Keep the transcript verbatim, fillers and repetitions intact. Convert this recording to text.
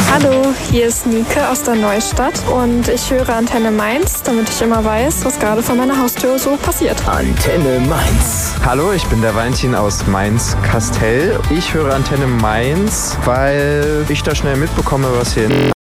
Hallo, hier ist Nike aus der Neustadt und ich höre Antenne Mainz, damit ich immer weiß, was gerade vor meiner Haustür so passiert. Antenne Mainz. Hallo, ich bin der Valentin aus Mainz-Kastell. Ich höre Antenne Mainz, weil ich da schnell mitbekomme, was hier in